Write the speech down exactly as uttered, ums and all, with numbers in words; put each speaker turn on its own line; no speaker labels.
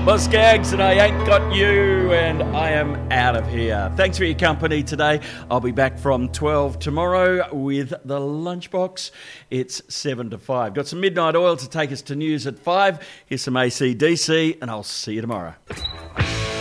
Well, Skags, and I ain't got you, and I am out of here. Thanks for your company today. I'll be back from twelve tomorrow with the Lunchbox. It's seven to five. Got some Midnight Oil to take us to news at five. Here's some A C D C, and I'll see you tomorrow.